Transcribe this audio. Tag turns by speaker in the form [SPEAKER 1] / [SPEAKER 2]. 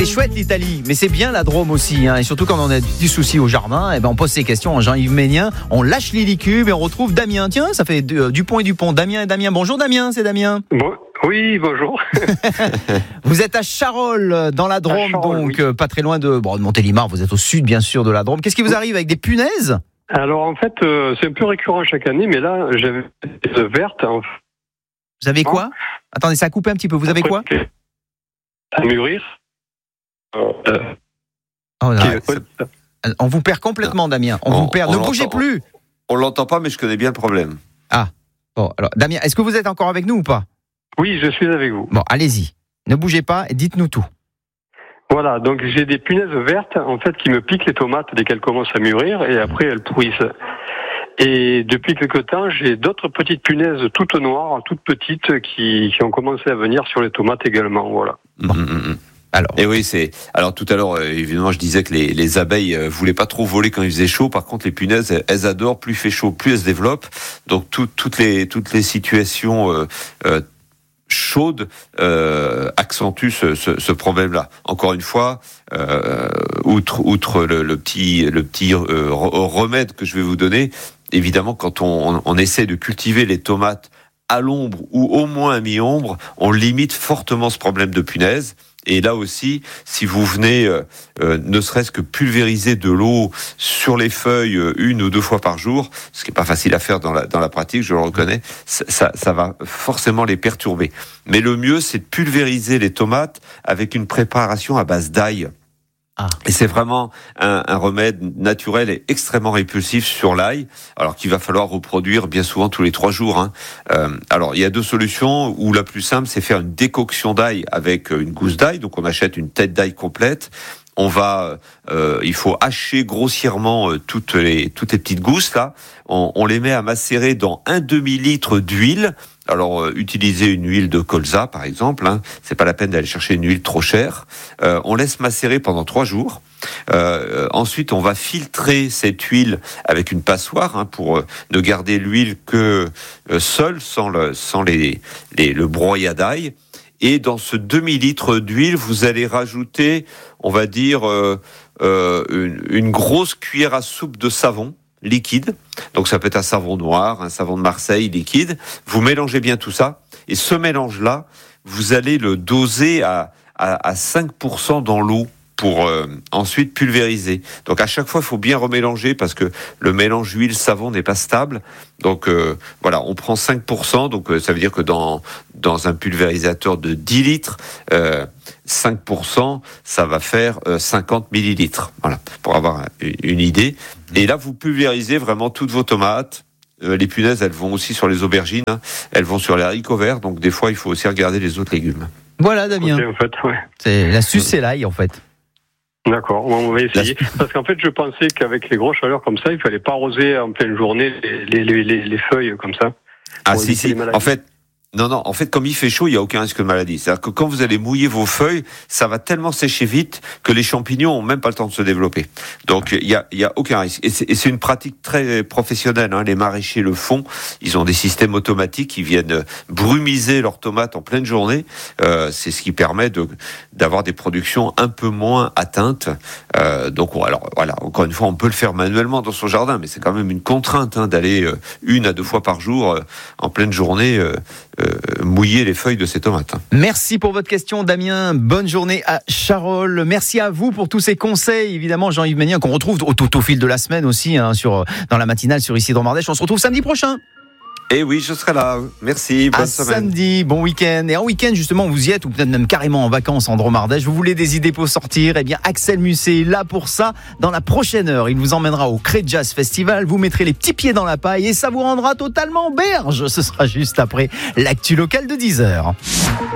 [SPEAKER 1] C'est chouette l'Italie, mais c'est bien la Drôme aussi, hein. Et surtout quand on a du souci au jardin, on pose ces questions à Jean-Yves Ménien, on lâche l'Hélicube et on retrouve Damien. Tiens, ça fait Dupont et Dupont, Damien et Damien. Bonjour Damien, c'est Damien.
[SPEAKER 2] Bon, oui, bonjour.
[SPEAKER 1] Vous êtes à Charolles, dans la Drôme, donc oui. Pas très loin de Montélimar, vous êtes au sud bien sûr de la Drôme. Qu'est-ce qui vous arrive avec des punaises ?
[SPEAKER 2] Alors en fait, c'est un peu récurrent chaque année, mais là, j'avais des vertes.
[SPEAKER 1] Vous avez quoi ? Attendez, ça a coupé un petit peu, vous avez quoi ?
[SPEAKER 2] À mûrir.
[SPEAKER 1] On vous perd complètement, Damien. On vous perd. Ne bougez plus.
[SPEAKER 3] On l'entend pas, mais je connais bien le problème.
[SPEAKER 1] Ah, bon, alors, Damien, est-ce que vous êtes encore avec nous ou pas ?
[SPEAKER 2] Oui, je suis avec vous.
[SPEAKER 1] Bon, allez-y. Ne bougez pas et dites-nous tout.
[SPEAKER 2] Voilà, donc j'ai des punaises vertes, en fait, qui me piquent les tomates dès qu'elles commencent à mûrir, et après elles pourrissent. Et depuis quelque temps, j'ai d'autres petites punaises toutes noires, toutes petites, qui ont commencé à venir sur les tomates également, voilà.
[SPEAKER 3] Alors. Et oui, alors tout à l'heure, évidemment, je disais que les abeilles voulaient pas trop voler quand il faisait chaud. Par contre, les punaises, elles adorent. Plus il fait chaud, plus elles se développent. Donc toutes les situations chaudes accentuent ce problème-là. Encore une fois, outre le petit remède que je vais vous donner, évidemment, quand on essaie de cultiver les tomates à l'ombre ou au moins à mi-ombre, on limite fortement ce problème de punaises. Et là aussi, si vous venez ne serait-ce que pulvériser de l'eau sur les feuilles 1 ou 2 fois par jour, ce qui est pas facile à faire dans la pratique, je le reconnais, ça va forcément les perturber. Mais le mieux, c'est de pulvériser les tomates avec une préparation à base d'ail. Et c'est vraiment un remède naturel et extrêmement répulsif sur l'ail, alors qu'il va falloir reproduire bien souvent tous les 3 jours. Hein. Alors, il y a 2 solutions, où la plus simple, c'est faire une décoction d'ail avec une gousse d'ail. Donc, on achète une tête d'ail complète. Il faut hacher grossièrement toutes les petites gousses là. On les met à macérer dans un demi-litre d'huile. Alors, utilisez une huile de colza, par exemple. Hein. C'est pas la peine d'aller chercher une huile trop chère. On laisse macérer pendant 3 jours. Ensuite, on va filtrer cette huile avec une passoire pour ne garder l'huile que seule, sans le broyat d'ail. Et dans ce demi-litre d'huile, vous allez rajouter, on va dire, une grosse cuillère à soupe de savon liquide. Donc ça peut être un savon noir, un savon de Marseille liquide. Vous mélangez bien tout ça. Et ce mélange-là, vous allez le doser à 5% dans l'eau pour ensuite pulvériser. Donc à chaque fois, il faut bien remélanger parce que le mélange huile-savon n'est pas stable. Donc voilà, on prend 5%. Donc ça veut dire que dans un pulvérisateur de 10 litres, 5%, ça va faire 50 millilitres. Voilà, pour avoir une idée. Et là, vous pulvérisez vraiment toutes vos tomates. Les punaises, elles vont aussi sur les aubergines. Hein. Elles vont sur les haricots verts. Donc des fois, il faut aussi regarder les autres légumes.
[SPEAKER 1] Voilà, Damien.
[SPEAKER 2] Okay, en fait, ouais.
[SPEAKER 1] C'est l'astuce, c'est l'ail, en fait.
[SPEAKER 2] D'accord, on va essayer. Parce qu'en fait, je pensais qu'avec les grosses chaleurs comme ça, il fallait pas arroser en pleine journée les feuilles comme ça.
[SPEAKER 3] Ah si. En fait, comme il fait chaud, il n'y a aucun risque de maladie. C'est-à-dire que quand vous allez mouiller vos feuilles, ça va tellement sécher vite que les champignons ont même pas le temps de se développer. Donc, il y a aucun risque. Et c'est une pratique très professionnelle, hein. Les maraîchers le font. Ils ont des systèmes automatiques qui viennent brumiser leurs tomates en pleine journée. C'est ce qui permet d'avoir des productions un peu moins atteintes. Donc, alors, voilà. Encore une fois, on peut le faire manuellement dans son jardin, mais c'est quand même une contrainte, d'aller 1 à 2 fois par jour, en pleine journée, mouiller les feuilles de ces tomates.
[SPEAKER 1] Merci pour votre question, Damien. Bonne journée à Charolles. Merci à vous pour tous ces conseils. Évidemment, Jean-Yves Ménien, qu'on retrouve au fil de la semaine aussi, dans la matinale sur Ici Drôme Ardèche. On se retrouve samedi prochain.
[SPEAKER 3] Et oui, je serai là. Merci, bonne semaine.
[SPEAKER 1] Samedi, bon week-end. Et en week-end, justement, vous y êtes, ou peut-être même carrément en vacances en Drôme Ardèche. Vous voulez des idées pour sortir ? Eh bien, Axel Musset est là pour ça. Dans la prochaine heure, il vous emmènera au Cré Jazz Festival. Vous mettrez les petits pieds dans la paille et ça vous rendra totalement berge. Ce sera juste après l'actu locale de 10h.